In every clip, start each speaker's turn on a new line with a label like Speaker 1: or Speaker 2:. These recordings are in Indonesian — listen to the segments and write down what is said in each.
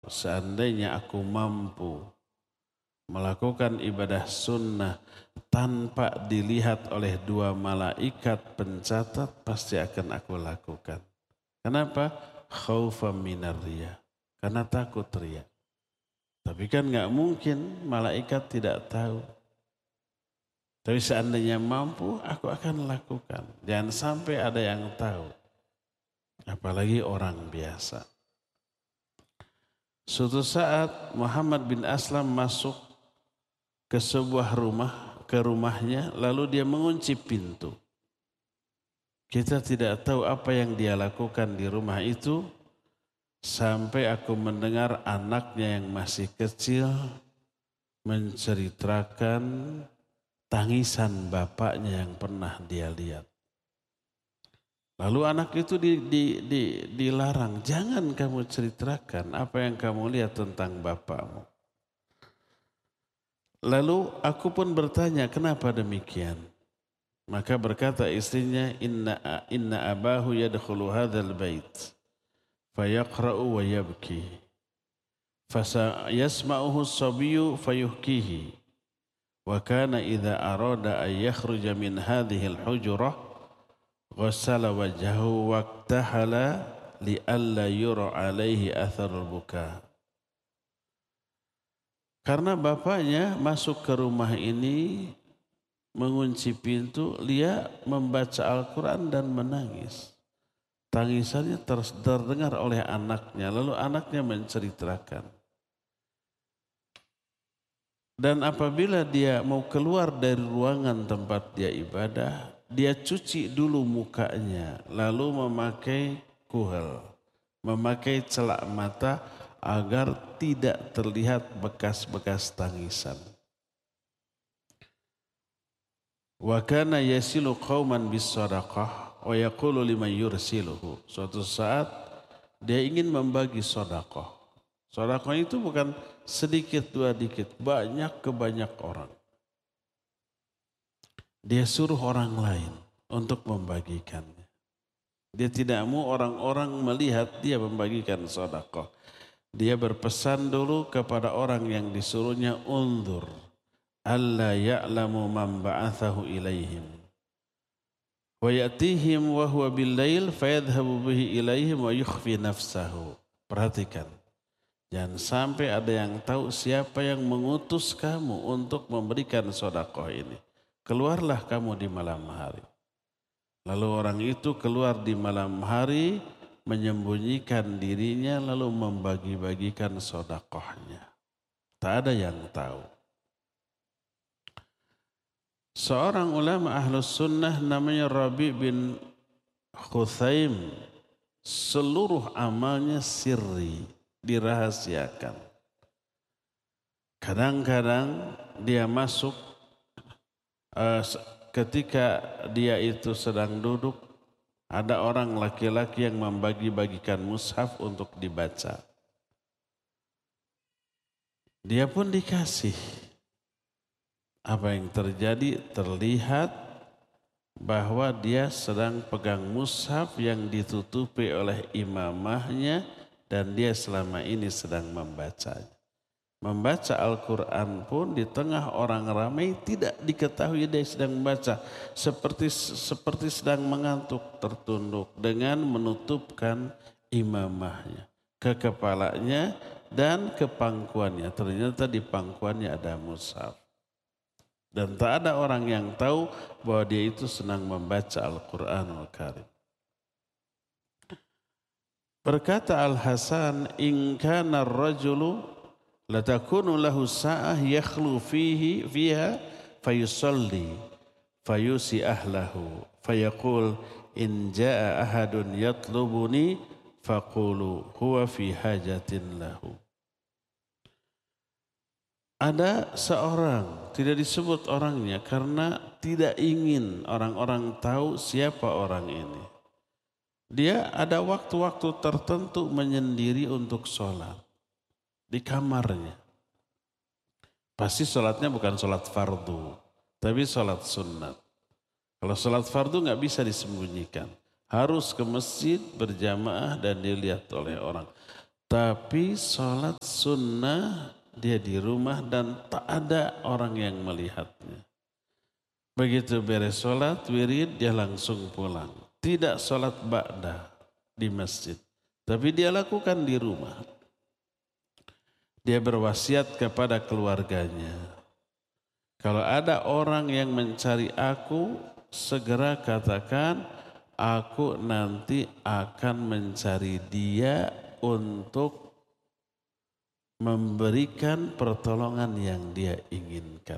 Speaker 1: seandainya aku mampu melakukan ibadah sunnah tanpa dilihat oleh dua malaikat pencatat, pasti akan aku lakukan. Kenapa? Khaufan minar riya. Karena takut riya. Tapi kan nggak mungkin malaikat tidak tahu. Tapi seandainya mampu, aku akan lakukan. Jangan sampai ada yang tahu. Apalagi orang biasa. Suatu saat Muhammad bin Aslam masuk ke sebuah rumah, ke rumahnya, lalu dia mengunci pintu. Kita tidak tahu apa yang dia lakukan di rumah itu, sampai aku mendengar anaknya yang masih kecil menceritakan tangisan bapaknya yang pernah dia lihat. Lalu anak itu dilarang, jangan kamu ceritakan apa yang kamu lihat tentang bapakmu. Lalu aku pun bertanya, kenapa demikian? Maka berkata istrinya, inna abahu yadkhulu hadzal bait fayaqra'u wa yabki fasayasma'uhu as-sabiyyu fayuhkihi wa kana idza arada an yakhruja min hadhihi al-hujrah ghassala wajhahu waqtahala li alla yura alaihi atharul buka. Karena bapaknya masuk ke rumah ini mengunci pintu, dia membaca Al-Quran dan menangis. Tangisannya terdengar oleh anaknya, lalu anaknya menceritakan. Dan apabila dia mau keluar dari ruangan tempat dia ibadah, dia cuci dulu mukanya, lalu memakai kuhel, memakai celak mata agar tidak terlihat bekas-bekas tangisan. Wa kana yasilu qauman bis sadaqah wa yaqulu liman yursiluhu. Suatu saat dia ingin membagi sedekah. Sedekah itu bukan sedikit dua dikit, banyak ke banyak orang. Dia suruh orang lain untuk membagikannya. Dia tidak mau orang-orang melihat dia membagikan sedekah. Dia berpesan dulu kepada orang yang disuruhnya, undur alla ya'lamu man ba'athahu ilaihim wa ya'tihim wa huwa bil-lail fayadhhabu bihi ilaihim wa yukhfi nafsahu. Perhatikan, jangan sampai ada yang tahu siapa yang mengutus kamu untuk memberikan sedekah ini. Keluarlah kamu di malam hari. Lalu orang itu keluar di malam hari, menyembunyikan dirinya lalu membagi-bagikan sedekahnya. Tak ada yang tahu. Seorang ulama ahlus sunnah namanya Rabi bin Khuthaim, seluruh amalnya sirri, dirahasiakan. Kadang-kadang dia masuk ketika dia itu sedang duduk, ada orang laki-laki yang membagi-bagikan mushaf untuk dibaca. Dia pun dikasih. Apa yang terjadi? Terlihat bahwa dia sedang pegang mushaf yang ditutupi oleh imamahnya dan dia selama ini sedang membacanya. Membaca Al-Quran pun di tengah orang ramai tidak diketahui dia sedang membaca. Seperti sedang mengantuk, tertunduk dengan menutupkan imamahnya ke kepalanya dan ke pangkuannya. Ternyata di pangkuannya ada mushaf. Dan tak ada orang yang tahu bahwa dia itu senang membaca Al-Quranul Karim. Berkata Al-Hasan, in kana ar-rajulu latakunu lahu sa'ah yakhlu fiha fayusalli fayusi ahlahu fayaqul in jaa ahadun yatlubuni faqulu huwa fi hajatin lahu. Ada seorang, tidak disebut orangnya karena tidak ingin orang-orang tahu siapa orang ini. Dia ada waktu-waktu tertentu menyendiri untuk sholat di kamarnya. Pasti sholatnya bukan sholat fardu, tapi sholat sunnat. Kalau sholat fardu nggak bisa disembunyikan. Harus ke masjid berjamaah dan dilihat oleh orang. Tapi sholat sunnah dia di rumah dan tak ada orang yang melihatnya. Begitu beres sholat wirid dia langsung pulang. Tidak sholat ba'dah di masjid. Tapi dia lakukan di rumah. Dia berwasiat kepada keluarganya. Kalau ada orang yang mencari aku, segera katakan, aku nanti akan mencari dia untuk memberikan pertolongan yang dia inginkan.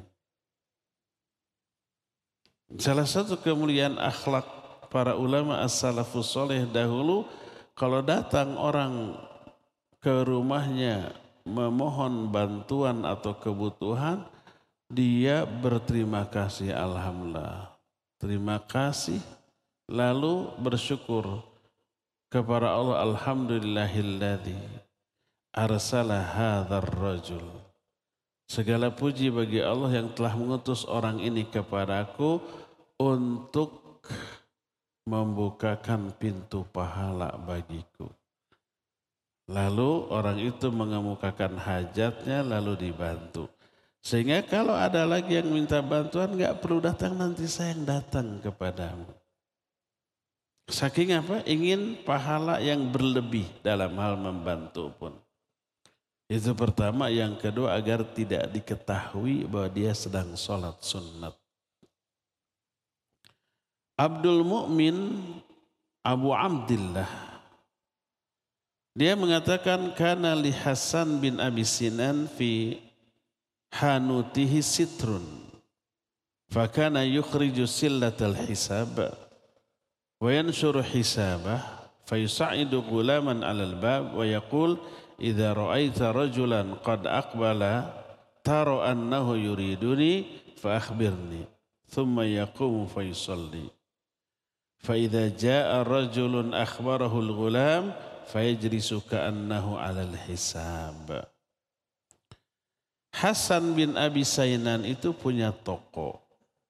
Speaker 1: Salah satu kemuliaan akhlak para ulama as-salafus soleh dahulu, kalau datang orang ke rumahnya memohon bantuan atau kebutuhan, dia berterima kasih, alhamdulillah, terima kasih, lalu bersyukur kepada Allah, alhamdulillahilladzi arsala hadzal rajul. Segala puji bagi Allah yang telah mengutus orang ini kepadaku untuk membukakan pintu pahala bagiku. Lalu orang itu mengemukakan hajatnya lalu dibantu. Sehingga kalau ada lagi yang minta bantuan gak perlu datang, nanti saya yang datang kepadamu. Saking apa? Ingin pahala yang berlebih dalam hal membantu pun. Itu pertama. Yang kedua, agar tidak diketahui bahwa dia sedang sholat sunnat. Abdul Mu'min Abu Abdillah, dia mengatakan, kana li Hasan bin Abi Sinan fi hanutihi sitrun, fakana yukhriju sillatal hisab wa yanshuru hisabah fayusa'idu gulaman 'alal bab wa yaqul idza ra'aita rajulan qad aqbala tara annahu yuriduni fa akhbirni thumma yaqumu fa yusalli fa idza jaa'a rajulun akhbarahu al-ghulam fayajlisu ka'annahu 'alal hisab. Hasan bin Abi Sainan itu punya toko.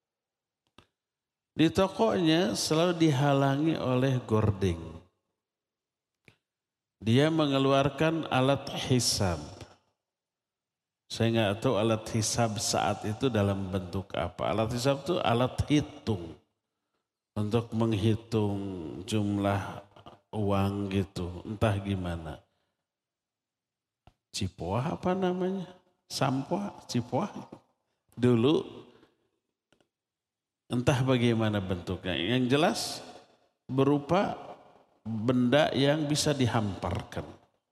Speaker 1: Di tokonya selalu dihalangi oleh gording. Dia mengeluarkan alat hisab. Saya nggak tahu alat hisab saat itu dalam bentuk apa. Alat hisab itu alat hitung. Untuk menghitung jumlah uang gitu. Entah gimana. Cipoah apa namanya? Sampoah, cipoah. Dulu entah bagaimana bentuknya. Yang jelas berupa benda yang bisa dihamparkan.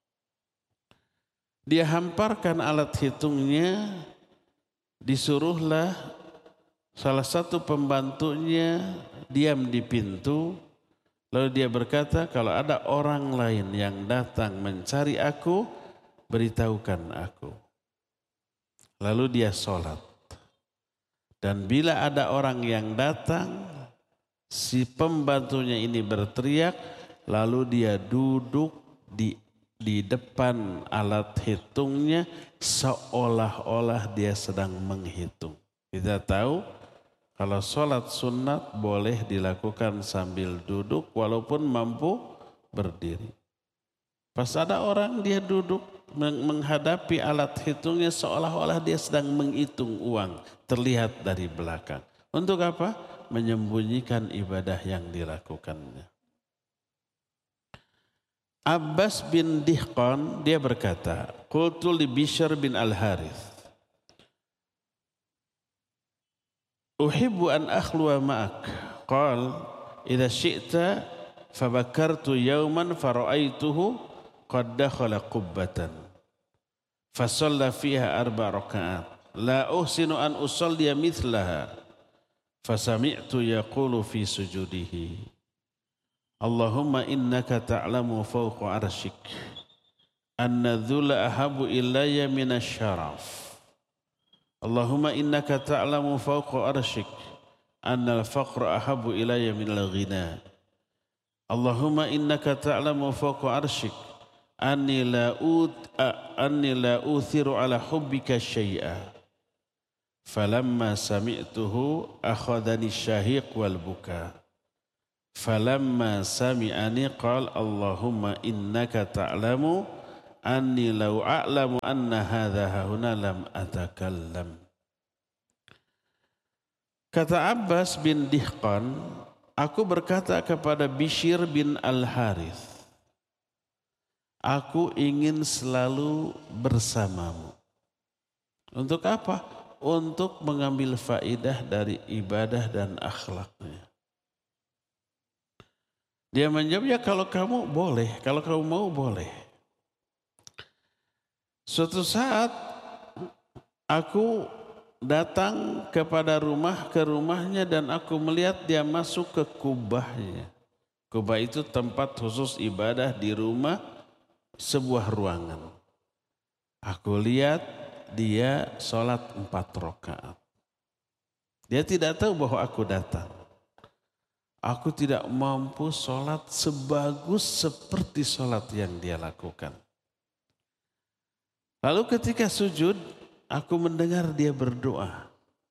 Speaker 1: Dia hamparkan alat hitungnya, disuruhlah salah satu pembantunya diam di pintu. Lalu dia berkata, kalau ada orang lain yang datang mencari aku, beritahukan aku. Lalu dia sholat. Dan bila ada orang yang datang, si pembantunya ini berteriak, lalu dia duduk di depan alat hitungnya seolah-olah dia sedang menghitung. Kita tahu kalau sholat sunat boleh dilakukan sambil duduk walaupun mampu berdiri. Pas ada orang dia duduk menghadapi alat hitungnya seolah-olah dia sedang menghitung uang. Terlihat dari belakang. Untuk apa? Menyembunyikan ibadah yang dilakukannya. Abbas bin Dihqan dia berkata, qultu li Bishr bin Al-Harith, uhibbu an akhluwa ma'ak. Qal, idza syi'ta fabakartu yawman fara'aituhu qad dakhala qubbatan. Fasalla fiha 4 rakaat. La uhsinu an usalliya mithlaha. Fasami'tu yaqulu fi sujudihi. Allahumma innaka ta'lamu fawqa arsyik. Anna dhula ahabu ilayya minasy syaraf. Allahumma innaka ta'lamu fawqa arsyik. Anna al-faqra ahabu ilayya minal ghina. Allahumma innaka ta'lamu fawqa arsyik. Anni la uthiru ala hubbika syai'a. Falamma sami'tuhu akhadani syahiq wal buka. Falamma sami'ani qala Allahumma innaka ta'lamu anni law a'lamu anna hadha hahuna lam atakallam. Kata Abbas bin Dihqan, aku berkata kepada Bishr bin Al-Harith, aku ingin selalu bersamamu. Untuk apa? Untuk mengambil faidah dari ibadah dan akhlaknya. Dia menjawab, ya kalau kamu boleh, kalau kamu mau boleh. Suatu saat aku datang ke rumahnya dan aku melihat dia masuk ke kubahnya. Kubah itu tempat khusus ibadah di rumah, sebuah ruangan. Aku lihat dia sholat 4 rakaat. Dia tidak tahu bahwa aku datang. Aku tidak mampu sholat sebagus seperti sholat yang dia lakukan. Lalu ketika sujud, aku mendengar dia berdoa.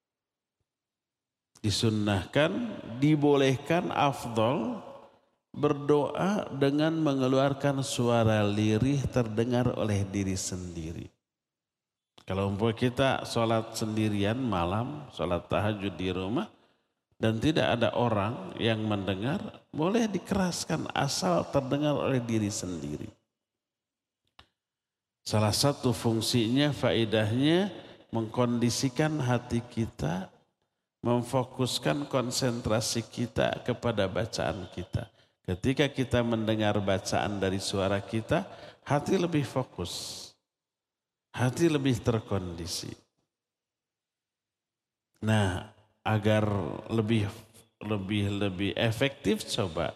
Speaker 1: Disunnahkan, dibolehkan, afdol berdoa dengan mengeluarkan suara lirih terdengar oleh diri sendiri. Kalau umpama kita sholat sendirian malam, sholat tahajud di rumah, dan tidak ada orang yang mendengar, boleh dikeraskan asal terdengar oleh diri sendiri. Salah satu fungsinya, faedahnya mengkondisikan hati kita, memfokuskan konsentrasi kita kepada bacaan kita. Ketika kita mendengar bacaan dari suara kita, hati lebih fokus, hati lebih terkondisi. Nah, agar lebih efektif, coba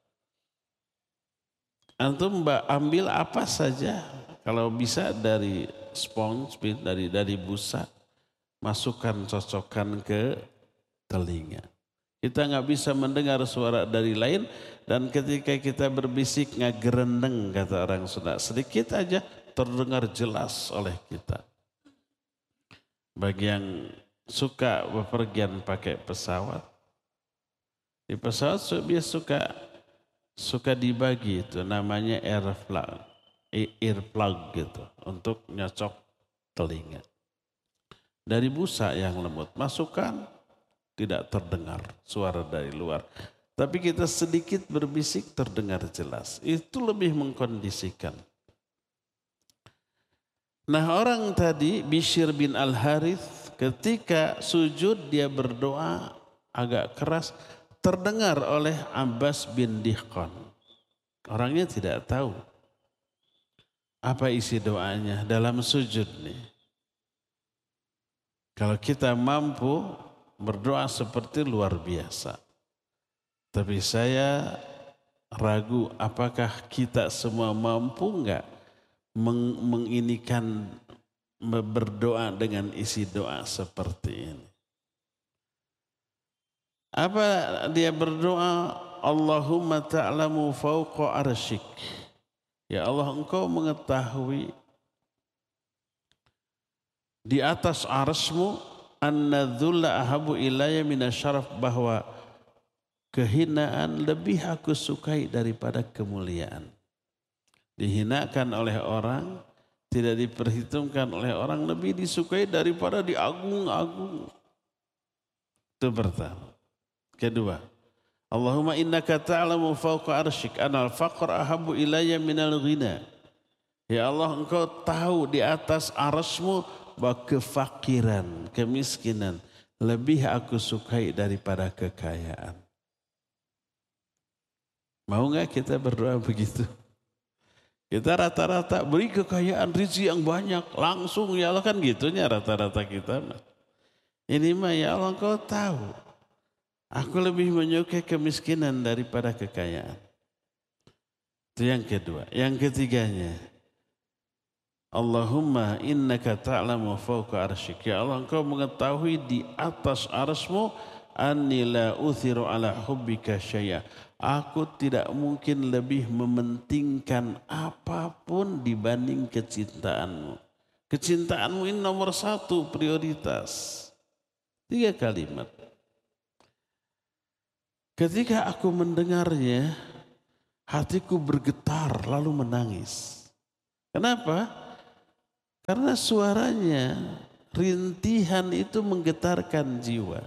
Speaker 1: antum ambil apa saja, kalau bisa dari sponge, dari busa, masukkan, cocokkan ke telinga. Kita nggak bisa mendengar suara dari lain, dan ketika kita berbisik ngagerendeng, kata orang Sunda, sedikit aja terdengar jelas oleh kita. Bagi yang suka bepergian pakai pesawat, di pesawat dia suka dibagi itu namanya earplug gitu, untuk nyocok telinga. Dari busa yang lembut, masukkan, tidak terdengar suara dari luar. Tapi kita sedikit berbisik terdengar jelas. Itu lebih mengkondisikan. Nah, orang tadi Bishr bin Al-Harith ketika sujud dia berdoa agak keras, terdengar oleh Abbas bin Dihqan. Orangnya tidak tahu apa isi doanya dalam sujud nih. Kalau kita mampu berdoa seperti luar biasa. Tapi saya ragu apakah kita semua mampu enggak menginikan berdoa dengan isi doa seperti ini. Apa dia berdoa? Allahumma ta'lamu fawqa arsyik. Ya Allah, engkau mengetahui di atas arsy-Mu, anna dhulla ahabu ilayya minasyaraf, bahwa kehinaan lebih aku sukai daripada kemuliaan. Dihinakan oleh orang, tidak diperhitungkan oleh orang, lebih disukai daripada diagung-agung. Itu pertama. Kedua, Allahumma innaka ta'lamu fawqa arsyik anal faqr ahabu ilayya minal ghina. Ya Allah, engkau tahu di atas arsy-Mu bahwa kefakiran, kemiskinan lebih aku sukai daripada kekayaan. Mau enggak kita berdoa begitu? Kita rata-rata beri kekayaan, rezeki yang banyak, langsung ya Allah, kan gitunya rata-rata kita. Ini mah ya Allah, engkau tahu aku lebih menyukai kemiskinan daripada kekayaan. Itu yang kedua. Yang ketiganya, Allahumma innaka ta'lamu fawqa arsyik. Ya Allah, engkau mengetahui di atas arsy-Mu, anni la uthiru ala hubbika syai'a. Aku tidak mungkin lebih mementingkan apapun dibanding kecintaanmu. Kecintaanmu ini nomor satu, prioritas. 3 kalimat. Ketika aku mendengarnya, hatiku bergetar lalu menangis. Kenapa? Karena suaranya, rintihan itu menggetarkan jiwa.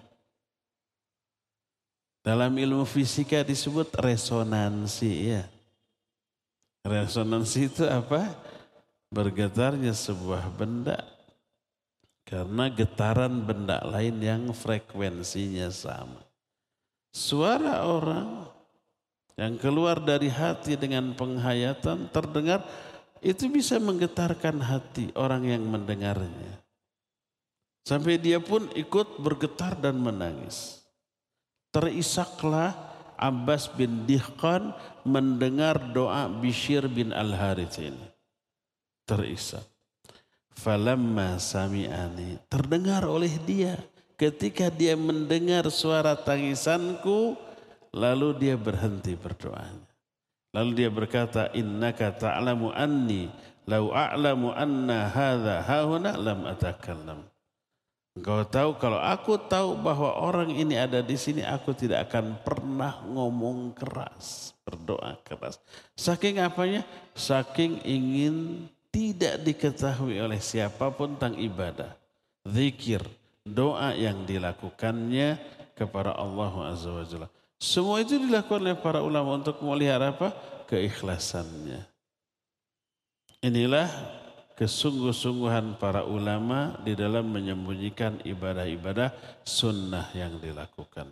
Speaker 1: Dalam ilmu fisika disebut resonansi ya. Resonansi itu apa? Bergetarnya sebuah benda karena getaran benda lain yang frekuensinya sama. Suara orang yang keluar dari hati dengan penghayatan terdengar itu bisa menggetarkan hati orang yang mendengarnya. Sampai dia pun ikut bergetar dan menangis. Terisaklah Abbas bin Dihqan mendengar doa Bishr bin Al-Harits ini. Terisak. Falamma sami'ani, terdengar oleh dia. Ketika dia mendengar suara tangisanku, lalu dia berhenti berdoanya. Lalu dia berkata, innaka ta'lamu anni law a'lamu anna hadha hahuna lam atakallam. Engkau tahu kalau aku tahu bahwa orang ini ada di sini, aku tidak akan pernah ngomong keras, berdoa keras. Saking apanya? Saking ingin tidak diketahui oleh siapapun tentang ibadah, zikir, doa yang dilakukannya kepada Allah Azza wa Jalla. Semua itu dilakukan oleh para ulama untuk memelihara apa? Keikhlasannya. Inilah kesungguh-sungguhan para ulama di dalam menyembunyikan ibadah-ibadah sunnah yang dilakukan.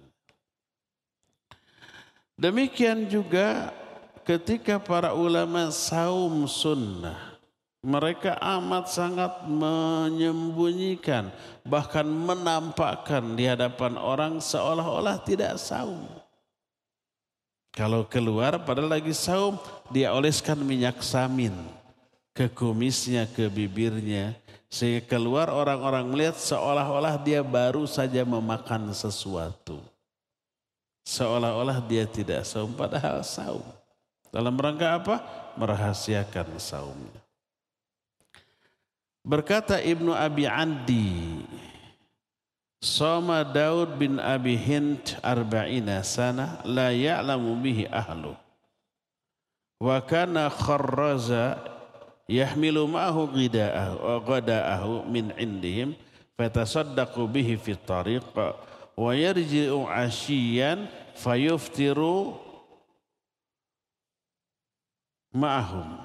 Speaker 1: Demikian juga ketika para ulama saum sunnah, mereka amat sangat menyembunyikan, bahkan menampakkan di hadapan orang seolah-olah tidak saum. Kalau keluar padahal lagi saum, dia oleskan minyak samin ke kumisnya, ke bibirnya. Sehingga keluar orang-orang melihat seolah-olah dia baru saja memakan sesuatu. Seolah-olah dia tidak saum, padahal saum. Dalam rangka apa? Merahasiakan saumnya. Berkata Ibnu Abi Andi, Soma Daud bin Abi Hind arba'ina sana la ya'lamu bihi ahlu. Wa kana kharraza yahmilu ma'ahu ghada'ahu min indihim fatasaddaqu bihi fi tariq wa yarji'u ashiyan fayuftiru ma'ahum.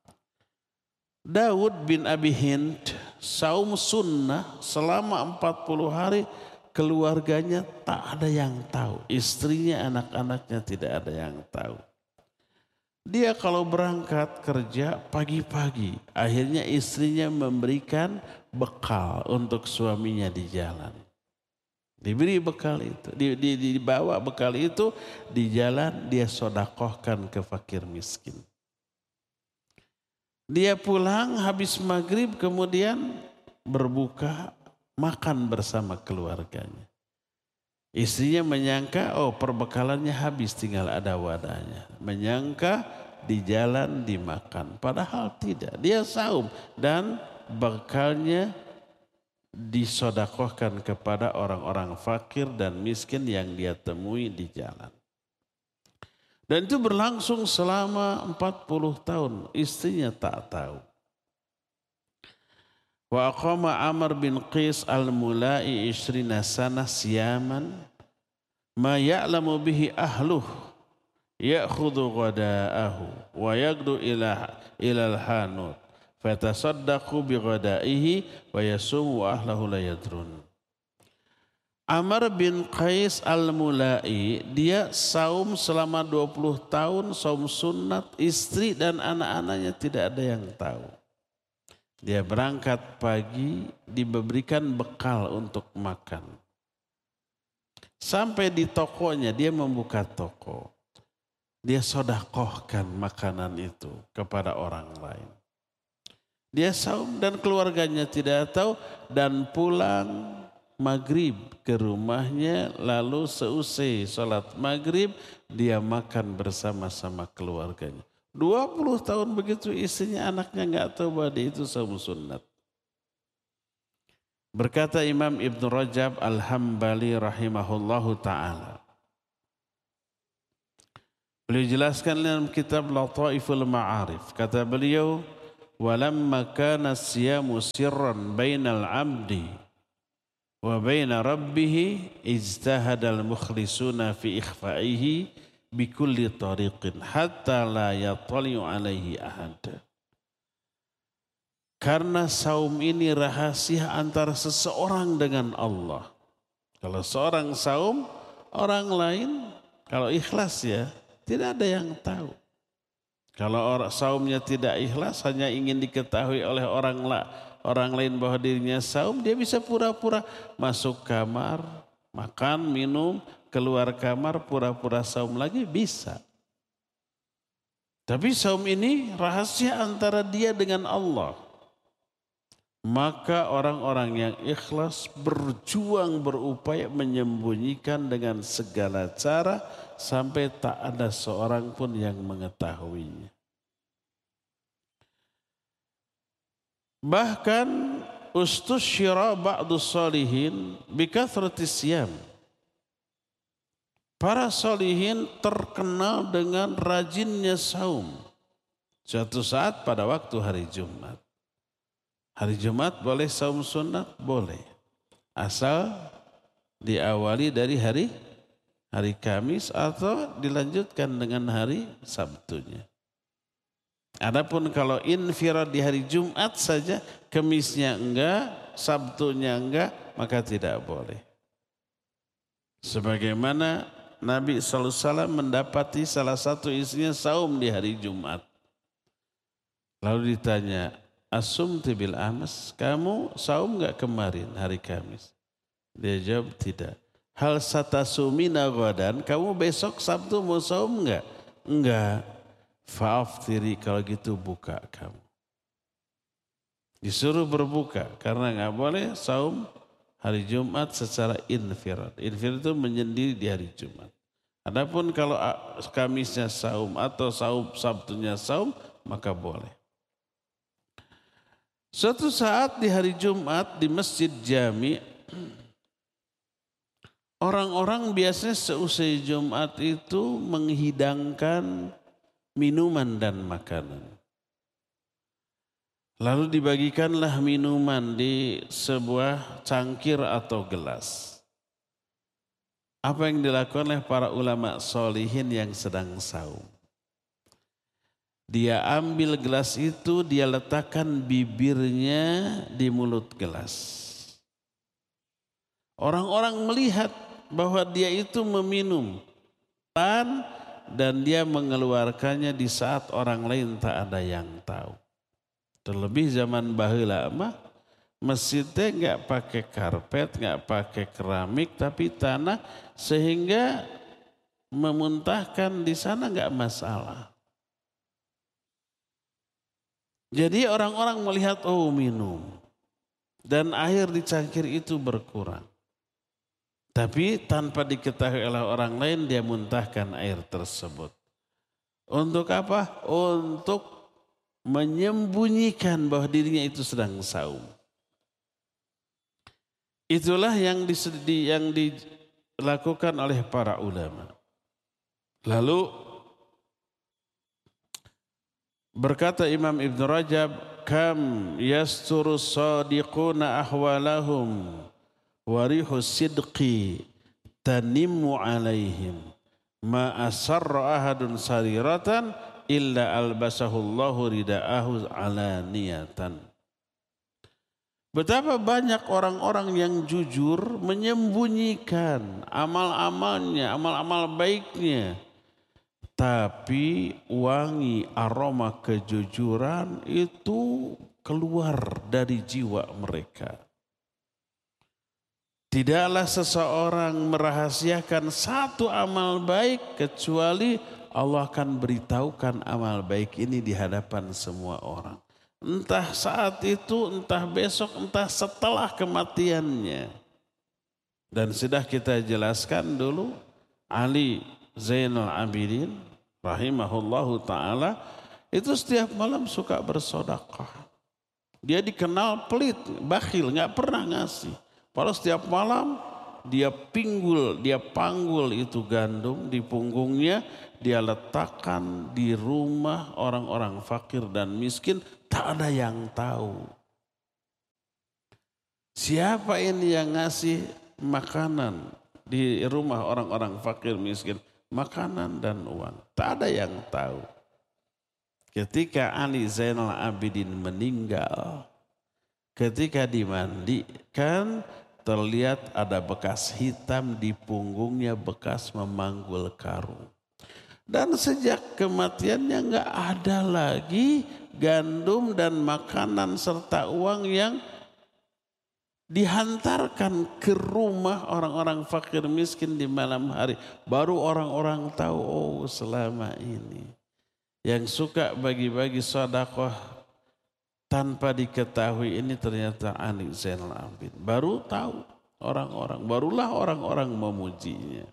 Speaker 1: Daud bin Abi Hind saum sunnah selama 40 hari, keluarganya tak ada yang tahu. Istrinya, anak-anaknya tidak ada yang tahu. Dia kalau berangkat kerja pagi-pagi, akhirnya istrinya memberikan bekal untuk suaminya di jalan. Diberi bekal itu, dibawa bekal itu di jalan, dia sodakohkan ke fakir miskin. Dia pulang habis maghrib kemudian berbuka makan bersama keluarganya. Istrinya menyangka perbekalannya habis tinggal ada wadahnya. Menyangka di jalan dimakan. Padahal tidak. Dia saum dan bekalnya disodakohkan kepada orang-orang fakir dan miskin yang dia temui di jalan. Dan itu berlangsung selama 40 tahun. Istrinya tak tahu. Wa aqama Amr bin Qis al-Mulai 20 sanah siyaman ma ya'lamu bihi ahluh ya'khudhu ghada'ahu wa yagdu ila al-hanut fatasaddaqu bi ghada'ihi wa yasumu wa ahlahu la yadrun. Amr bin Qais al-Mulai, dia saum selama 20 tahun, saum sunat, istri dan anak-anaknya tidak ada yang tahu. Dia berangkat pagi, diberikan bekal untuk makan. Sampai di tokonya, dia membuka toko. Dia sodakohkan makanan itu kepada orang lain. Dia saum dan keluarganya tidak tahu dan pulang maghrib ke rumahnya, lalu seusai sholat maghrib dia makan bersama-sama keluarganya. 20 tahun begitu istrinya, anaknya enggak tahu bahwa dia itu saum sunnat. Berkata Imam Ibn Rajab Al-Hambali rahimahullahu ta'ala. Beliau jelaskan dalam kitab Lataiful Ma'arif. Kata beliau, walamma kana siyamu sirran bainal abdi wa baina rabbih ijtahadal mukhlisuna fi ikhfa'ihi bikulli tariqin hatta la yattali'u alaihi ahad. Karena saum ini rahasia antara seseorang dengan Allah. Kalau seorang saum, orang lain kalau ikhlas ya tidak ada yang tahu. Kalau orang saumnya tidak ikhlas, hanya ingin diketahui oleh orang lain bahwa dirinya saum, dia bisa pura-pura masuk kamar, makan, minum, keluar kamar, pura-pura saum lagi bisa. Tapi saum ini rahasia antara dia dengan Allah. Maka orang-orang yang ikhlas berjuang, berupaya menyembunyikan dengan segala cara sampai tak ada seorang pun yang mengetahuinya. Bahkan ustusyira ba'du shalihin bikathratis siyam. Para shalihin terkenal dengan rajinnya saum. Suatu saat pada waktu hari Jumat. Hari Jumat boleh saum sunat? Boleh. Asal diawali dari hari Kamis atau dilanjutkan dengan hari Sabtunya. Adapun kalau infirad di hari Jumat saja, Kamisnya enggak, Sabtunya enggak, maka tidak boleh. Sebagaimana Nabi SAW mendapati salah satu istrinya saum di hari Jumat. Lalu ditanya, Asumti bil amas, kamu saum enggak kemarin hari Kamis? Dia jawab tidak. Hal satasumina ghadan, kamu besok Sabtu mau saum enggak? Enggak. Fa'aftiri, kalau gitu buka kamu. Disuruh berbuka karena enggak boleh saum hari Jumat secara infirad. Infirad itu menyendiri di hari Jumat. Adapun kalau Kamisnya saum atau Sabtunya saum, maka boleh. Suatu saat di hari Jumat di Masjid Jami, orang-orang biasanya seusai Jumat itu menghidangkan minuman dan makanan. Lalu dibagikanlah minuman di sebuah cangkir atau gelas. Apa yang dilakukan oleh para ulama sholihin yang sedang saum? Dia ambil gelas itu, dia letakkan bibirnya di mulut gelas. Orang-orang melihat bahwa dia itu meminum dan dia mengeluarkannya di saat orang lain tak ada yang tahu. Terlebih zaman baheula mah masjidnya enggak pakai karpet, enggak pakai keramik, tapi tanah, sehingga memuntahkan di sana enggak masalah. Jadi orang-orang melihat, oh minum. Dan air di cangkir itu berkurang. Tapi tanpa diketahui oleh orang lain dia muntahkan air tersebut. Untuk apa? Untuk menyembunyikan bahwa dirinya itu sedang saum. Itulah yang dilakukan oleh para ulama. Lalu berkata Imam Ibn Rajab, kam yasturu sadiquna ahwalahum warihu sidqi tanimmu alaihim ma asarra ahadun sariratan illa albasahullahu rida'ahu alaniyatan. Betapa banyak orang-orang yang jujur menyembunyikan amal-amalnya, amal-amal baiknya. Tapi wangi aroma kejujuran itu keluar dari jiwa mereka. Tidaklah seseorang merahasiakan satu amal baik kecuali Allah akan beritahukan amal baik ini di hadapan semua orang. Entah saat itu, entah besok, entah setelah kematiannya. Dan sudah kita jelaskan dulu, Ali Zainal Abidin rahimahullahu ta'ala itu setiap malam suka bersedekah. Dia dikenal pelit, bakhil, gak pernah ngasih. Padahal setiap malam dia pinggul, dia panggul itu gandum di punggungnya, dia letakkan di rumah orang-orang fakir dan miskin, tak ada yang tahu. Siapa ini yang ngasih makanan di rumah orang-orang fakir miskin? Makanan dan uang. Tak ada yang tahu. Ketika Ali Zainal Abidin meninggal, ketika dimandikan, terlihat ada bekas hitam di punggungnya, bekas memanggul karung. Dan sejak kematiannya enggak ada lagi gandum dan makanan serta uang yang dihantarkan ke rumah orang-orang fakir miskin di malam hari. Baru orang-orang tahu, oh selama ini yang suka bagi-bagi sedekah tanpa diketahui ini ternyata Ali Zainal Abidin. Baru tahu orang-orang, barulah orang-orang memujinya.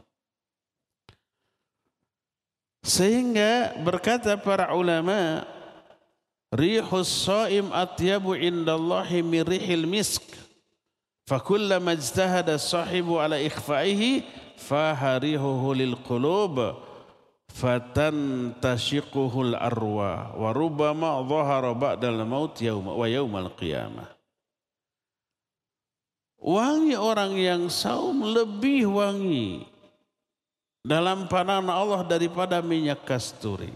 Speaker 1: Sehingga berkata para ulama, rihus shaim atyabu indallahi min rihil misk. Fakullama ijtahada sahibu ala ikhfaihi faharihuhu lil qulub fatantashiquhul arwah wa rubbama dhahara ba'dal maut yaumal qiyamah. Wangi orang yang saum lebih wangi dalam pandangan Allah daripada minyak kasturi.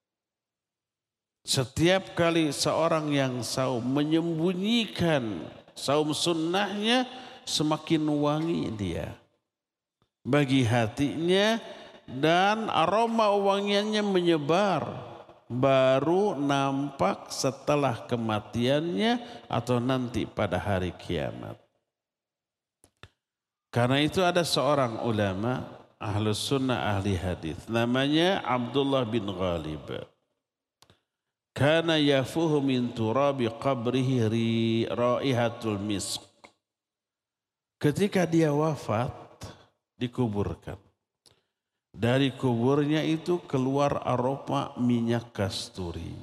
Speaker 1: Setiap kali seorang yang saum menyembunyikan saum sunnahnya, semakin wangi dia bagi hatinya dan aroma wangiannya menyebar, baru nampak setelah kematiannya atau nanti pada hari kiamat. Karena itu ada seorang ulama ahlus sunnah ahli hadis namanya Abdullah bin Ghalib. Kana yafuhu min turabi qabrihi raihatul misk. Ketika dia wafat, dikuburkan. Dari kuburnya itu keluar aroma minyak kasturi.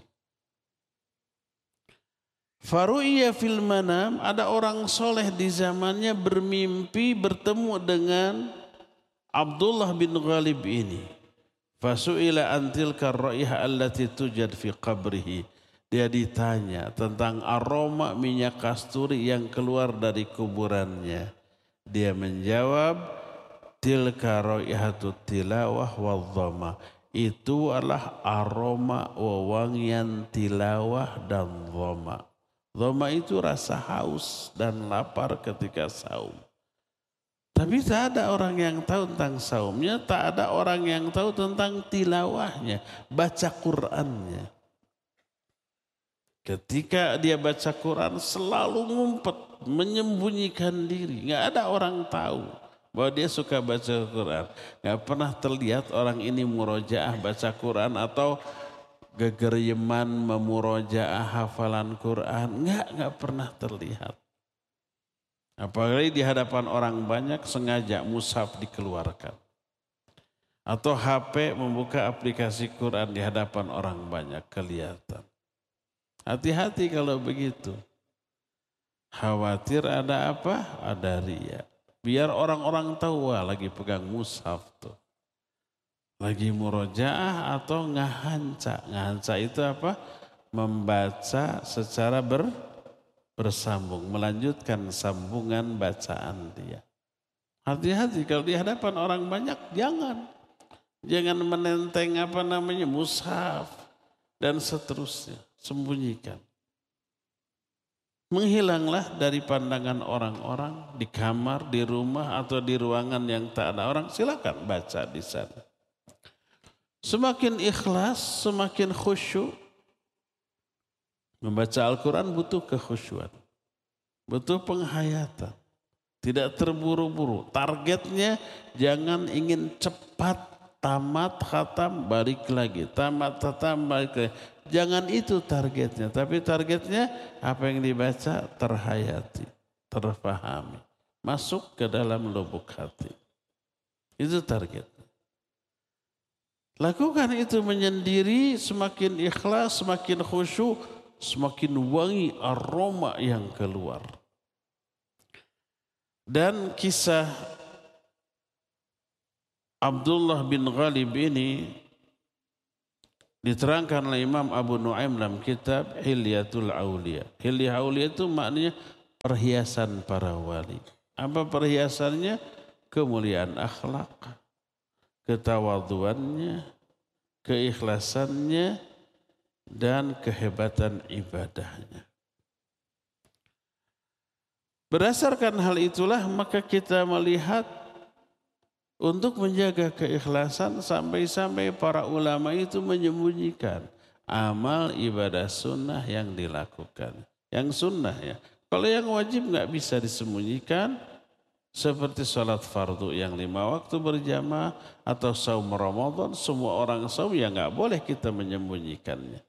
Speaker 1: Faru'iyya fil manam, ada orang soleh di zamannya bermimpi bertemu dengan Abdullah bin Ghalib ini. Fasu'ila antilka ra'iha allati tujad fi qabrihi. Dia ditanya tentang aroma minyak kasturi yang keluar dari kuburannya. Dia menjawab, tilka raihatu tilawah wal dhama. Itu adalah aroma wewangian tilawah dan dhama. Dhama itu rasa haus dan lapar ketika saum. Tapi tak ada orang yang tahu tentang saumnya, tak ada orang yang tahu tentang tilawahnya, baca Qur'annya. Ketika dia baca Qur'an selalu ngumpet, menyembunyikan diri. Nggak ada orang tahu bahwa dia suka baca Qur'an. Nggak pernah terlihat orang ini murojaah baca Qur'an atau gegeryeman memurojaah hafalan Qur'an. Nggak pernah terlihat. Apalagi di hadapan orang banyak sengaja mushaf dikeluarkan. Atau HP membuka aplikasi Quran di hadapan orang banyak kelihatan. Hati-hati kalau begitu. Khawatir ada apa? Ada riya. Biar orang-orang tahu wah lagi pegang mushaf tuh. Lagi murojaah atau ngahanca. Ngahanca itu apa? Membaca secara bersambung, melanjutkan sambungan bacaan dia. Hati-hati kalau di hadapan orang banyak, jangan menenteng mushaf dan seterusnya, sembunyikan. Menghilanglah dari pandangan orang-orang di kamar, di rumah atau di ruangan yang tak ada orang, silakan baca di sana. Semakin ikhlas, semakin khusyuk. Membaca Al-Quran butuh kekhusyuan, butuh penghayatan, tidak terburu-buru. Targetnya jangan ingin cepat tamat khatam balik lagi, tamat khatam balik lagi. Jangan itu targetnya, tapi targetnya apa yang dibaca terhayati, terpahami, masuk ke dalam lubuk hati. Itu targetnya. Lakukan itu menyendiri, semakin ikhlas, semakin khusyuk, semakin wangi aroma yang keluar. Dan kisah Abdullah bin Ghalib ini diterangkan oleh Imam Abu Nuaim dalam kitab Hilyatul Auliya. Hilyah Auliya itu maknanya perhiasan para wali. Apa perhiasannya? Kemuliaan akhlak, ketawaduannya, keikhlasannya, dan kehebatan ibadahnya. Berdasarkan hal itulah maka kita melihat untuk menjaga keikhlasan sampai-sampai para ulama itu menyembunyikan amal ibadah sunnah yang dilakukan. Yang sunnah ya. Kalau yang wajib nggak bisa disembunyikan seperti sholat fardu yang 5 waktu berjamaah atau saum Ramadan, semua orang saum ya nggak boleh kita menyembunyikannya.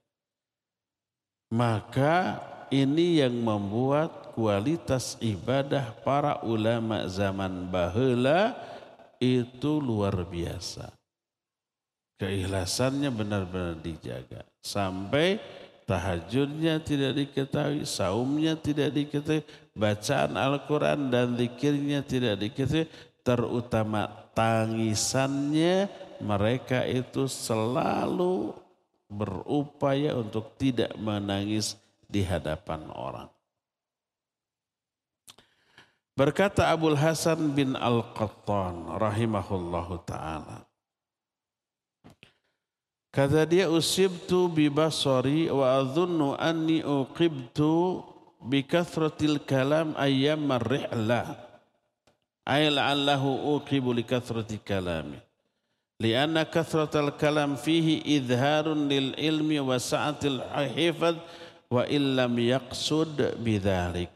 Speaker 1: Maka ini yang membuat kualitas ibadah para ulama zaman baheula itu luar biasa. Keikhlasannya benar-benar dijaga. Sampai tahajudnya tidak diketahui, saumnya tidak diketahui, bacaan Al-Quran dan zikirnya tidak diketahui. Terutama tangisannya, mereka itu selalu berupaya untuk tidak menangis di hadapan orang. Berkata Abul Hasan bin Al-Qattan rahimahullahu ta'ala. Kata dia, usibtu bi basari wa adhunnu anni uqibtu bi kathratil kalam ayyam ar-rihla. Ay la'allahu uqibu li kathrati kalami. Lianna kathratal kalam fihi idharun lil ilmi wa sa'atil hifadh wa illam yaqsud bidzalik.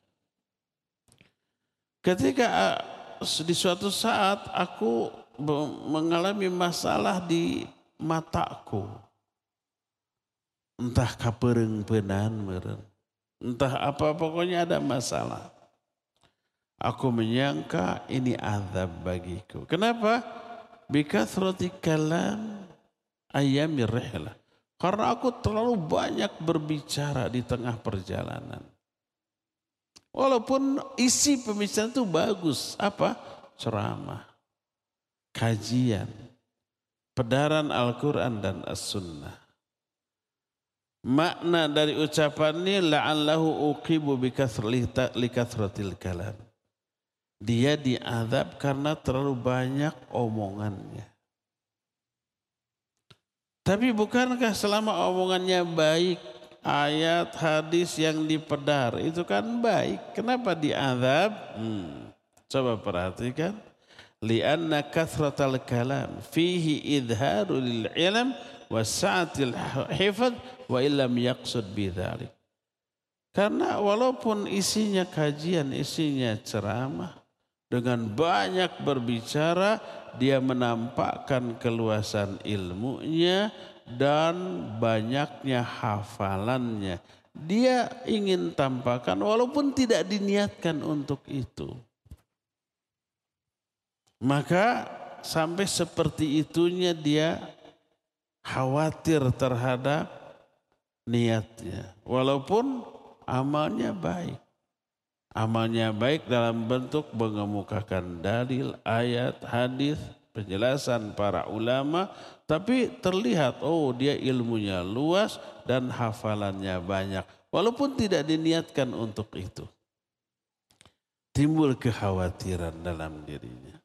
Speaker 1: Ketika di suatu saat aku mengalami masalah di mataku. Entah kaperengpenan meureun. Entah apa pokoknya ada masalah. Aku menyangka ini azab bagiku. Kenapa? Bikathrati kalam ayyamir rihlah. Karena aku terlalu banyak berbicara di tengah perjalanan. Walaupun isi pembicaraan itu bagus. Apa? Ceramah, kajian, pedaran Al-Quran dan As-Sunnah. Makna dari ucapan ini la'allahu uqibu bikathratil kalam. Dia diazab karena terlalu banyak omongannya. Tapi bukankah selama omongannya baik, ayat, hadis yang dipedar itu kan baik. Kenapa diazab? Coba perhatikan. Lianna kathratal kalam fihi idharu lil ilm wa sa'atil hifadh wa illam yaqsud bidzalik. Karena walaupun isinya kajian, isinya ceramah, dengan banyak berbicara dia menampakkan keluasan ilmunya dan banyaknya hafalannya. Dia ingin tampakkan walaupun tidak diniatkan untuk itu. Maka sampai seperti itunya dia khawatir terhadap niatnya. Walaupun amalnya baik. Amalnya baik dalam bentuk mengemukakan dalil, ayat, hadis, penjelasan para ulama. Tapi terlihat dia ilmunya luas dan hafalannya banyak. Walaupun tidak diniatkan untuk itu. Timbul kekhawatiran dalam dirinya.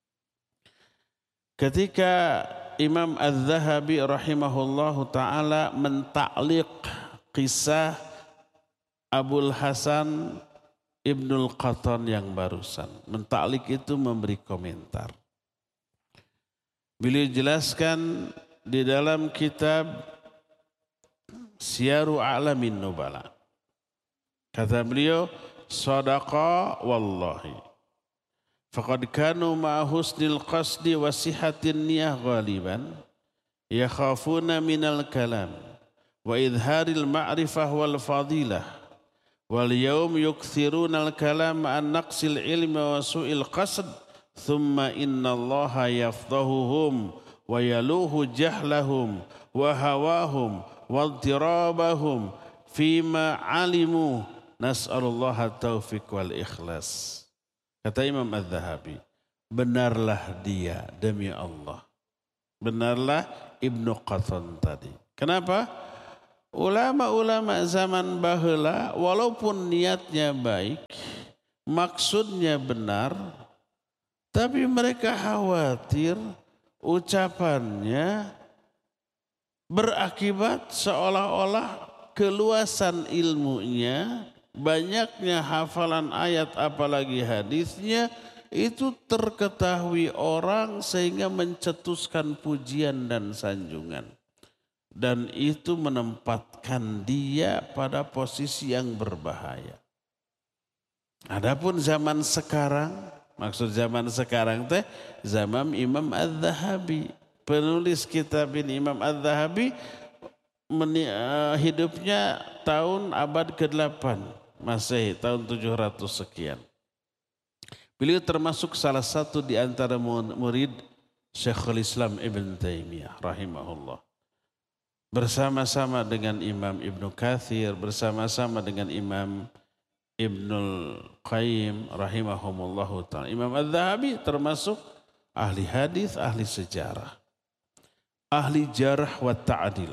Speaker 1: Ketika Imam Az-Zahabi rahimahullahu ta'ala mentaklik kisah Abul Hasan Ibnul Qattan yang barusan. Mentaklik itu memberi komentar. Beliau jelaskan di dalam kitab Syiaru A'lamin Nubala. Kata beliau, sadaqa wallahi. Faqad kanu ma'a husnil qasdi wa sihatin niyah ghaliban. Yakhafuna minal kalam. Wa idharil ma'rifah wal fadilah. Wal yawm yukthiruna al-kalam an naqsil ilmi wa su'il qasd thumma inna allaha yafdahuhum wa yaluhu jahlahum wa hawahum wa adtirabahum fima alimu nas'alullaha taufiq wal ikhlas. Kata Imam Az-Zahabi, benarlah dia demi Allah. Benarlah Ibnu Qatan tadi. Kenapa? Ulama-ulama zaman baheula walaupun niatnya baik, maksudnya benar, tapi mereka khawatir ucapannya berakibat seolah-olah keluasan ilmunya, banyaknya hafalan ayat apalagi hadisnya itu terketahui orang sehingga mencetuskan pujian dan sanjungan. Dan itu menempatkan dia pada posisi yang berbahaya. Adapun zaman sekarang, maksud zaman sekarang teh zaman Imam Az-Zahabi. Penulis kitab ini Imam Az-Zahabi hidupnya tahun abad ke-8 Masehi, tahun 700 sekian. Beliau termasuk salah satu di antara murid Syekhul Islam Ibn Taimiyah rahimahullah. Bersama-sama dengan Imam Ibnu Katsir, bersama-sama dengan Imam Ibnul Qayyim rahimahumullahu ta'ala. Imam Az-Zahabi termasuk ahli hadis, ahli sejarah, ahli jarh wa ta'dil.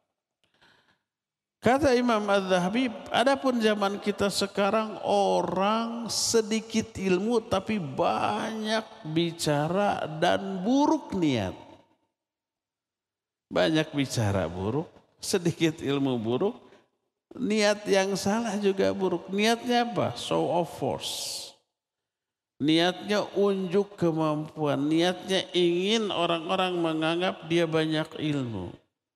Speaker 1: Kata Imam Az-Zahabi, adapun zaman kita sekarang orang sedikit ilmu tapi banyak bicara dan buruk niat. Banyak bicara buruk, sedikit ilmu buruk, niat yang salah juga buruk. Niatnya apa? Show of force. Niatnya unjuk kemampuan, niatnya ingin orang-orang menganggap dia banyak ilmu.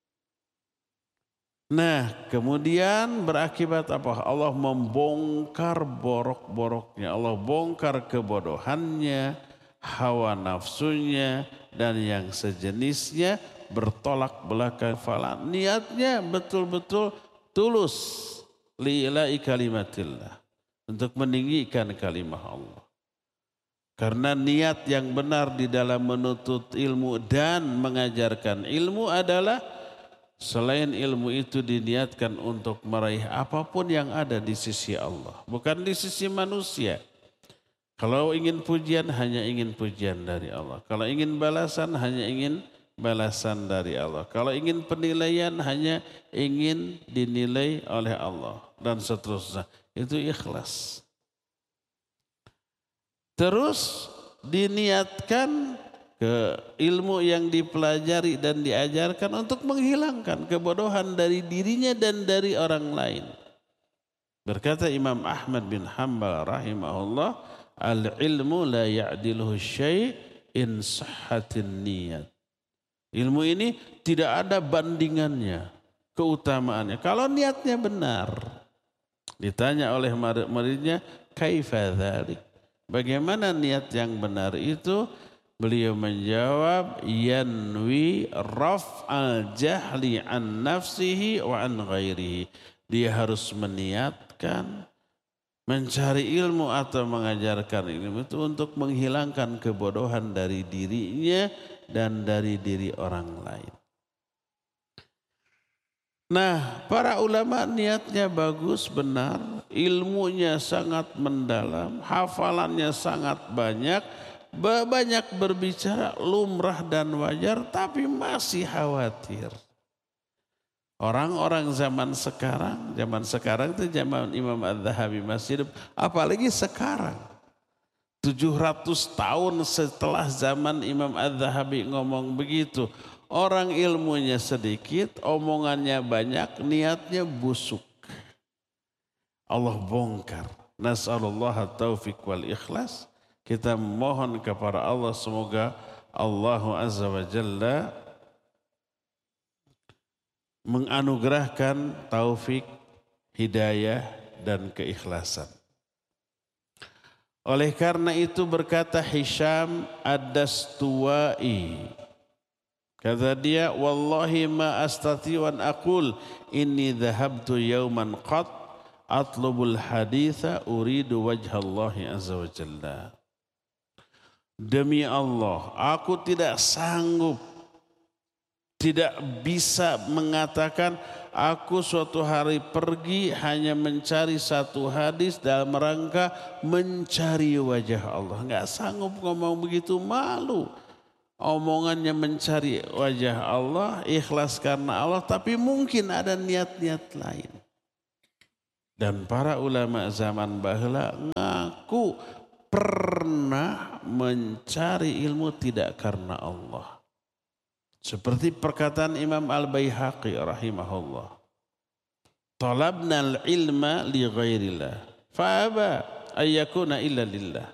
Speaker 1: Nah, kemudian berakibat apa? Allah membongkar borok-boroknya, Allah bongkar kebodohannya, hawa nafsunya, dan yang sejenisnya bertolak belakang falan. Niatnya betul-betul tulus lillahi kalimatillah, untuk meninggikan kalimah Allah. Karena niat yang benar di dalam menuntut ilmu dan mengajarkan ilmu adalah selain ilmu itu diniatkan untuk meraih apapun yang ada di sisi Allah, bukan di sisi manusia. Kalau ingin pujian hanya ingin pujian dari Allah. Kalau ingin balasan hanya ingin balasan dari Allah. Kalau ingin penilaian hanya ingin dinilai oleh Allah dan seterusnya. Itu ikhlas. Terus diniatkan ke ilmu yang dipelajari dan diajarkan untuk menghilangkan kebodohan dari dirinya dan dari orang lain. Berkata Imam Ahmad bin Hanbal rahimahullah, al-ilmu la ya'diluhu syai' in sahhatin niyat. Ilmu ini tidak ada bandingannya, keutamaannya, kalau niatnya benar. Ditanya oleh muridnya, kaifa dzalik? Bagaimana niat yang benar itu? Beliau menjawab, yanwi raf'al jahli an nafsihi wa an ghairihi. Dia harus meniatkan mencari ilmu atau mengajarkan ilmu itu untuk menghilangkan kebodohan dari dirinya dan dari diri orang lain. Nah, para ulama niatnya bagus, benar, ilmunya sangat mendalam, hafalannya sangat banyak berbicara lumrah dan wajar, tapi masih khawatir. Orang-orang zaman sekarang itu zaman Imam Az-Zahabi masih hidup, apalagi sekarang. 700 tahun setelah zaman Imam Az-Zahabi ngomong begitu. Orang ilmunya sedikit, omongannya banyak, niatnya busuk. Allah bongkar. Nas'alullah taufiq wal ikhlas. Kita mohon kepada Allah semoga Allah Azza wa Jalla menganugerahkan taufik, hidayah dan keikhlasan. Oleh karena itu berkata Hisham Ad-Dastuwai, kata dia, wallahi ma astati wan aqul inni dhahabtu yawman qat atlubul haditha uridu wajhallahi azza wa jalla. Demi Allah, aku tidak sanggup, Tidak bisa mengatakan aku suatu hari pergi hanya mencari satu hadis dalam rangka mencari wajah Allah. Enggak sanggup ngomong begitu, malu. Omongannya mencari wajah Allah, ikhlas karena Allah, tapi mungkin ada niat-niat lain. Dan para ulama zaman baheula ngaku pernah mencari ilmu tidak karena Allah. Seperti perkataan Imam Al-Baihaqi rahimahullah. Talabnal ilma li ghairillah fa'aba ayyakuna illa lillah.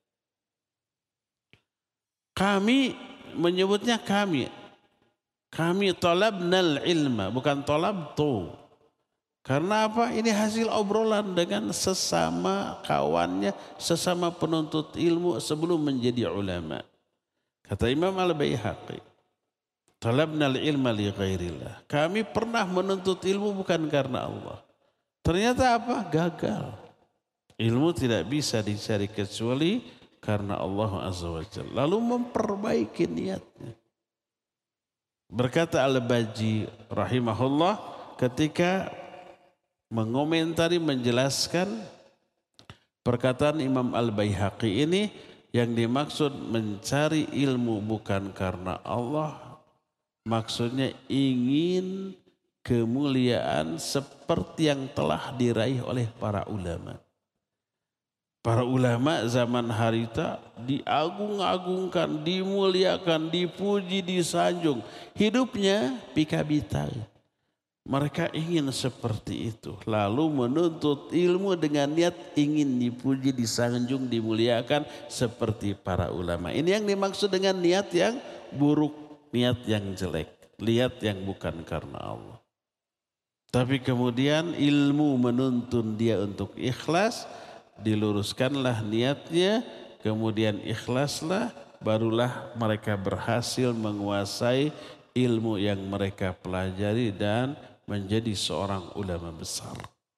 Speaker 1: Kami menyebutnya kami talabnal ilma, bukan talabtu. Karena apa? Ini hasil obrolan dengan sesama kawannya, sesama penuntut ilmu sebelum menjadi ulama. Kata Imam Al-Baihaqi, talabnal ilma li ghairillah. Kami pernah menuntut ilmu bukan karena Allah. Ternyata apa? Gagal. Ilmu tidak bisa dicari kecuali karena Allah Azza wa Jalla. Lalu memperbaiki niatnya. Berkata Al-Baji rahimahullah ketika mengomentari, menjelaskan perkataan Imam Al-Baihaqi ini, yang dimaksud mencari ilmu bukan karena Allah, maksudnya ingin kemuliaan seperti yang telah diraih oleh para ulama. Para ulama zaman harita diagung-agungkan, dimuliakan, dipuji, disanjung. Hidupnya pikabita. Mereka ingin seperti itu. Lalu menuntut ilmu dengan niat ingin dipuji, disanjung, dimuliakan seperti para ulama. Ini yang dimaksud dengan niat yang buruk. Niat yang jelek, lihat yang bukan karena Allah. Tapi kemudian ilmu menuntun dia untuk ikhlas, diluruskanlah niatnya, kemudian ikhlaslah, barulah mereka berhasil menguasai ilmu yang mereka pelajari dan menjadi seorang ulama besar.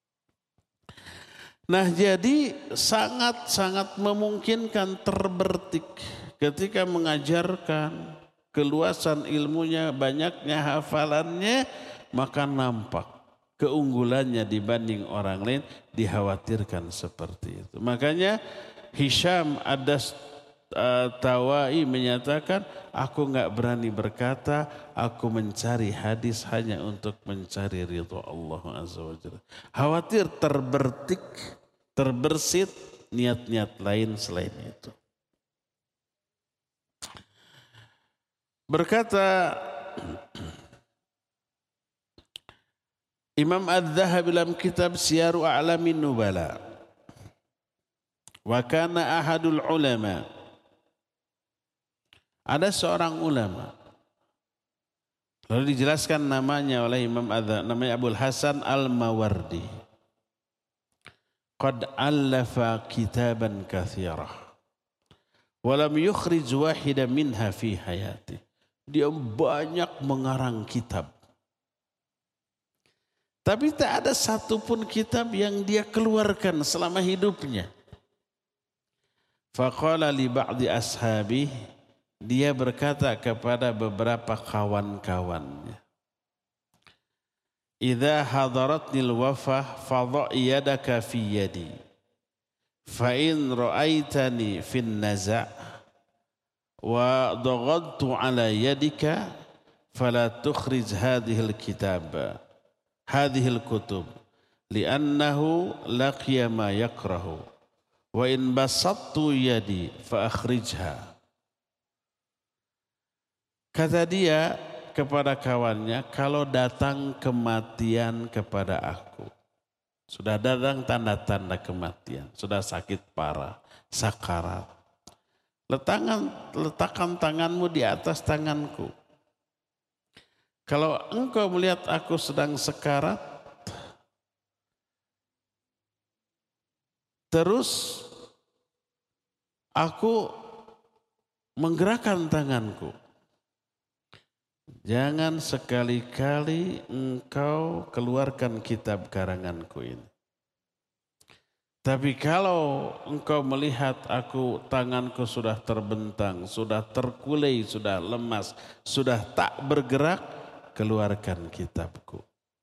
Speaker 1: Nah, jadi sangat-sangat memungkinkan terbertik ketika mengajarkan, keluasan ilmunya, banyaknya hafalannya, maka nampak keunggulannya dibanding orang lain, dikhawatirkan seperti itu. Makanya Hisham Ad-Dastawai menyatakan, aku enggak berani berkata, aku mencari hadis hanya untuk mencari ridha Allah Azza wa Jalla. Khawatir terbertik, terbersit niat-niat lain selain itu. Berkata Imam Adz-Dzahabi dalam kitab Syiaru A'lamin Nubala, wa kana ahadul ulama, ada seorang ulama, lalu dijelaskan namanya oleh Imam Adz-Dzahabi, namanya Abul Hasan Al-Mawardi. Qad allafa kitaban katsirah wa lam yukhrij wahidan minha fi hayati. Dia banyak mengarang kitab. Tapi tak ada satupun kitab yang dia keluarkan selama hidupnya. Faqala li ba'di ashabi, dia berkata kepada beberapa kawan-kawannya, idza hadaratnil wafah fadha' yadaka fi yadi fa in ra'aitani fin naza' wa dhaghadtu ala yadika fala tukhrij hadhil kutub li'annahu laqiya ma yakrahu wa in basattu yadi fa akhrijha. Kata dia kepada kawannya, kalau datang kematian kepada aku, sudah datang tanda-tanda kematian, sudah sakit parah, sakarat, letakkan tanganmu di atas tanganku. Kalau engkau melihat aku sedang sekarat, terus aku menggerakkan tanganku, jangan sekali-kali engkau keluarkan kitab karanganku ini. Tapi kalau engkau melihat aku, tanganku sudah terbentang, sudah terkulai, sudah lemas, sudah tak bergerak, keluarkan kitabku.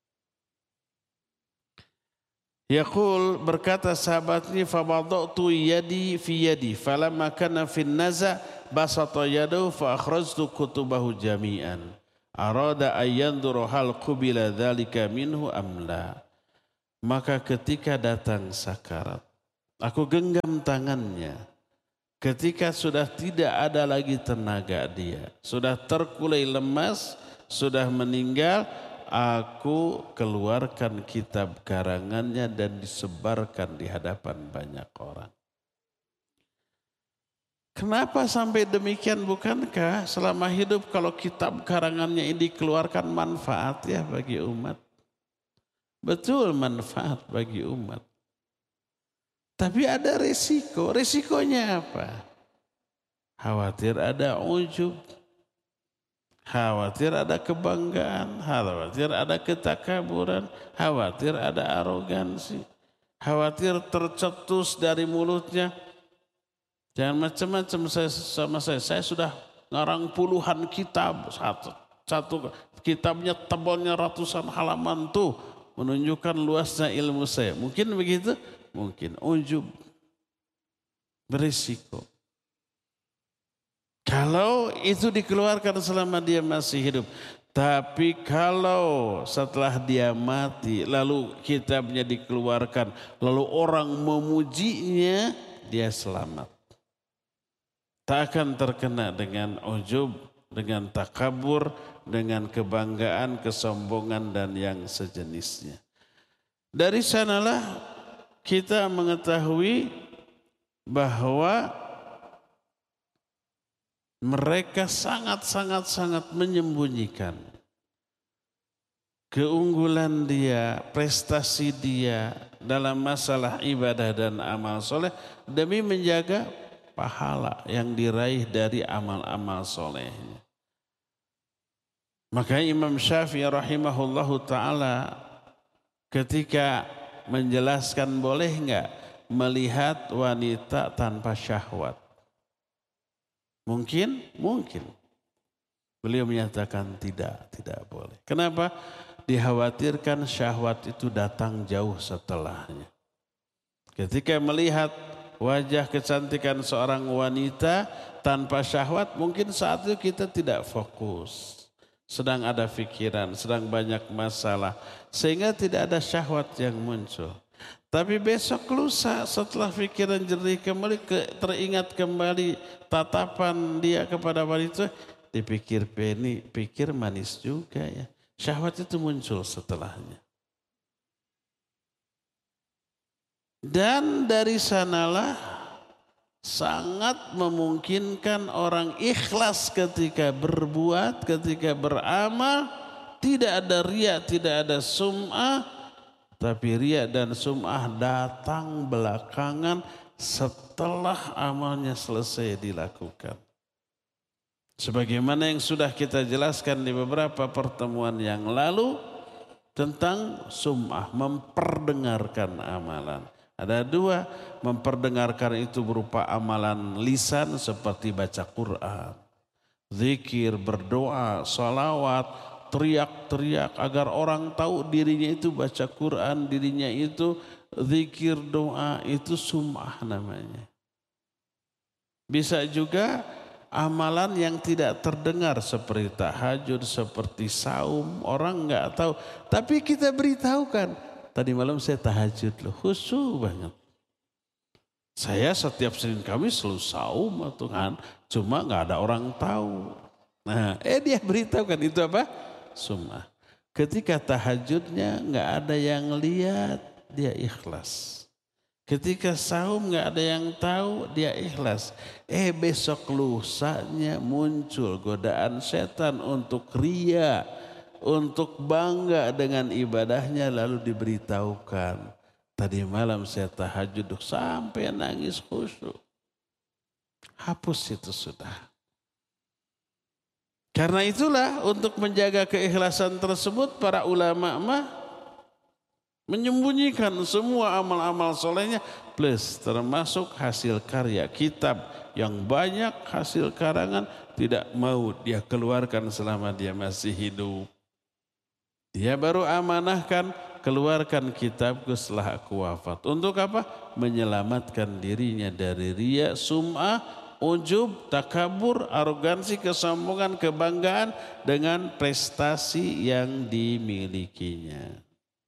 Speaker 1: Yaqul, berkata sahabatnya, fabadatu yadi fi yadi falamma kana fin naza basata yadahu fa akhrajtu kutubahu jami'an arada ayyanduru hal qubila dzalika minhu am la. Maka ketika datang sakarat, aku genggam tangannya. Ketika sudah tidak ada lagi tenaga dia, sudah terkulai lemas, sudah meninggal, aku keluarkan kitab karangannya dan disebarkan di hadapan banyak orang. Kenapa sampai demikian? Bukankah selama hidup kalau kitab karangannya ini dikeluarkan manfaat ya bagi umat? Betul, manfaat bagi umat. Tapi ada resiko. Resikonya apa? Khawatir ada ujub. Khawatir ada kebanggaan. Khawatir ada ketakaburan. Khawatir ada arogansi. Khawatir tercetus dari mulutnya. Jangan macam-macam sama saya. Saya sudah ngarang puluhan kitab. Satu kitabnya tebalnya ratusan halaman tuh. Menunjukkan luasnya ilmu saya. Mungkin begitu? Mungkin. Ujub. Berisiko. Kalau itu dikeluarkan selama dia masih hidup. Tapi kalau setelah dia mati, lalu kitabnya dikeluarkan, lalu orang memujinya, dia selamat. Tak akan terkena dengan ujub, dengan takabur, dengan kebanggaan, kesombongan, dan yang sejenisnya. Dari sanalah kita mengetahui bahwa mereka sangat menyembunyikan keunggulan dia, prestasi dia dalam masalah ibadah dan amal soleh demi menjaga pahala yang diraih dari amal-amal solehnya. Maka Imam Syafi'i rahimahullahu ta'ala ketika menjelaskan boleh enggak melihat wanita tanpa syahwat. Mungkin. Beliau menyatakan tidak boleh. Kenapa? Dikhawatirkan syahwat itu datang jauh setelahnya. Ketika melihat wajah kecantikan seorang wanita tanpa syahwat, mungkin saat itu kita tidak fokus. Sedang ada pikiran, sedang banyak masalah. Sehingga tidak ada syahwat yang muncul. Tapi besok lusa setelah pikiran jernih kembali, teringat kembali tatapan dia kepada wanita. Pikir manis juga ya. Syahwat itu muncul setelahnya. Dan dari sanalah sangat memungkinkan orang ikhlas ketika berbuat, ketika beramal, tidak ada riya, tidak ada sum'ah, tapi riya dan sum'ah datang belakangan setelah amalnya selesai dilakukan. Sebagaimana yang sudah kita jelaskan di beberapa pertemuan yang lalu tentang sum'ah, memperdengarkan amalan. Ada dua, memperdengarkan itu berupa amalan lisan seperti baca Quran, zikir, berdoa, salawat, teriak-teriak agar orang tahu dirinya itu baca Quran, dirinya itu zikir, doa, itu sum'ah namanya. Bisa juga amalan yang tidak terdengar seperti tahajud, seperti saum, orang enggak tahu. Tapi kita beritahukan. Tadi malam saya tahajud loh, khusyuk banget. Saya setiap Senin Kamis selalu saum Tuhan, cuma nggak ada orang tahu. Nah, dia beritahukan itu apa? Sum'ah. Ketika tahajudnya nggak ada yang lihat, dia ikhlas. Ketika saum nggak ada yang tahu, dia ikhlas. Besok lusanya muncul godaan setan untuk riya, untuk bangga dengan ibadahnya, lalu diberitahukan. Tadi malam saya tahajud sampai nangis khusyuk. Hapus itu sudah. Karena itulah untuk menjaga keikhlasan tersebut para ulama menyembunyikan semua amal-amal solehnya plus termasuk hasil karya kitab yang banyak, hasil karangan tidak mau dia keluarkan selama dia masih hidup. Dia baru amanahkan, keluarkan kitabku setelah aku wafat. Untuk apa? Menyelamatkan dirinya dari riya, sum'ah, ujub, takabur, arogansi, kesombongan, kebanggaan dengan prestasi yang dimilikinya.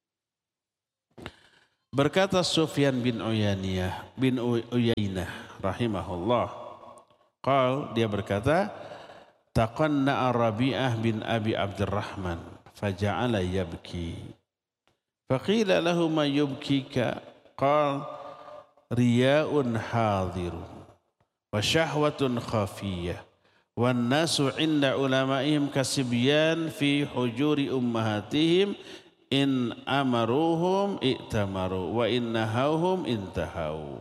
Speaker 1: Berkata Sufyan bin Uyainah rahimahullah, dia berkata, taqanna'a Rabi'ah bin Abi Abdurrahman faja'ala yabki. Faqila lahu ma yubkika? Qal riya'un hadirun wa syahwatun khafiyah wan nasu 'inda ulama'ihim kasibyan fi hujuri ummahatihim in amaruhum i'tamaru wa in nahauhum intahau.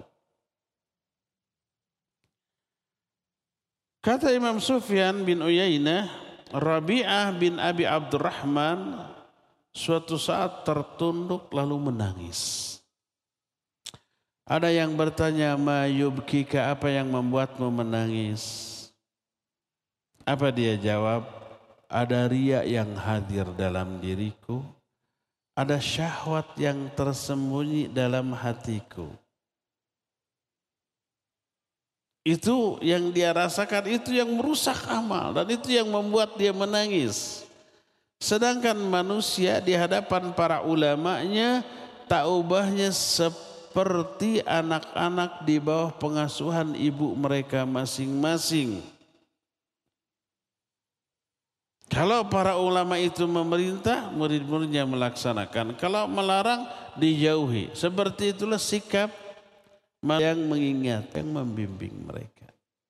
Speaker 1: Kata Imam Sufyan bin Uyainah, Rabi'ah bin Abi Abdurrahman suatu saat tertunduk lalu menangis. Ada yang bertanya, ma yubkika, apa yang membuatmu menangis? Apa dia jawab? Ada riya yang hadir dalam diriku, ada syahwat yang tersembunyi dalam hatiku. Itu yang dia rasakan, itu yang merusak amal dan itu yang membuat dia menangis. Sedangkan manusia di hadapan para ulamanya tak ubahnya seperti anak-anak di bawah pengasuhan ibu mereka masing-masing. Kalau para ulama itu memerintah, murid-muridnya melaksanakan. Kalau melarang, dijauhi. Seperti itulah sikap yang mengingat, yang membimbing mereka.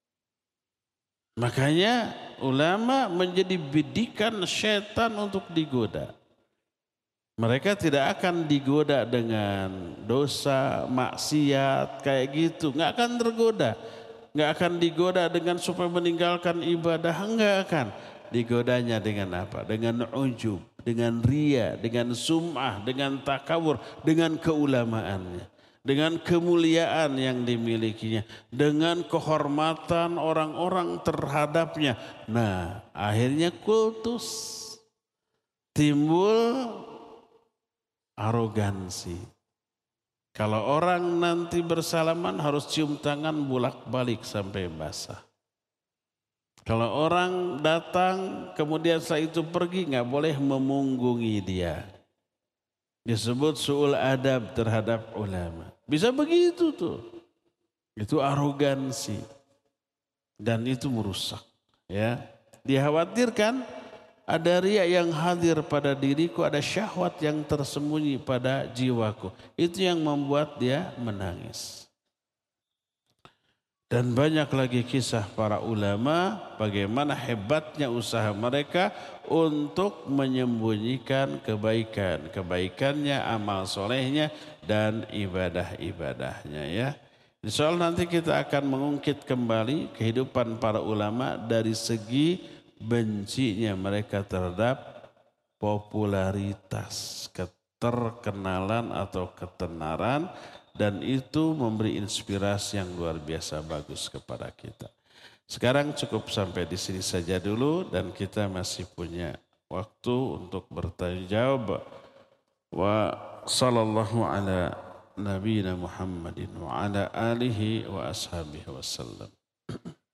Speaker 1: Makanya ulama menjadi bidikan setan untuk digoda. Mereka tidak akan digoda dengan dosa, maksiat, kayak gitu. Nggak akan tergoda. Nggak akan digoda dengan supaya meninggalkan ibadah. Nggak akan. Digodanya dengan apa? Dengan ujub, dengan riya, dengan sum'ah, dengan takabur, dengan keulamaannya. Dengan kemuliaan yang dimilikinya, dengan kehormatan orang-orang terhadapnya. Nah, akhirnya kultus, timbul arogansi. Kalau orang nanti bersalaman harus cium tangan bolak-balik sampai basah. Kalau orang datang kemudian setelah itu pergi, nggak boleh memunggungi dia. Disebut su'ul adab terhadap ulama. Bisa begitu tuh. Itu arogansi. Dan itu merusak. Ya. Dikhawatirkan ada riya yang hadir pada diriku, ada syahwat yang tersembunyi pada jiwaku. Itu yang membuat dia menangis. Dan banyak lagi kisah para ulama bagaimana hebatnya usaha mereka untuk menyembunyikan kebaikannya, amal solehnya dan ibadah-ibadahnya ya. Insyaallah nanti kita akan mengungkit kembali kehidupan para ulama dari segi bencinya mereka terhadap popularitas, keterkenalan atau ketenaran. Dan itu memberi inspirasi yang luar biasa bagus kepada kita. Sekarang cukup sampai di sini saja dulu dan kita masih punya waktu untuk bertanya jawab. Wa sallallahu ala nabiyina Muhammadin wa ala alihi wa ashabihi wasallam.